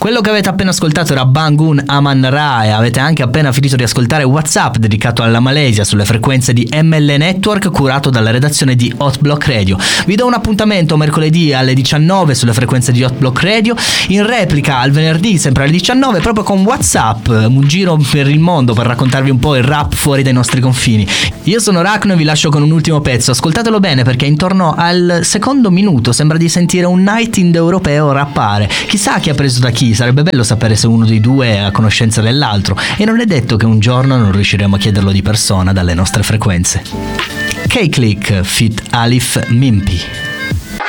Quello che avete appena ascoltato era Bangun Aman Ra e avete anche appena finito di ascoltare WhatsApp dedicato alla Malesia sulle frequenze di ML Network curato dalla redazione di Hot Block Radio. Vi do un appuntamento mercoledì alle 19 sulle frequenze di Hot Block Radio, in replica al venerdì sempre alle 19 proprio con WhatsApp, un giro per il mondo per raccontarvi un po' il rap fuori dai nostri confini. Io sono Racno e vi lascio con un ultimo pezzo, ascoltatelo bene perché intorno al secondo minuto sembra di sentire un Night in the Europeo rappare. Chissà chi ha preso da chi, sarebbe bello sapere se uno dei due è a conoscenza dell'altro e non è detto che un giorno non riusciremo a chiederlo di persona dalle nostre frequenze. K-Click feat. Alif Mimpi.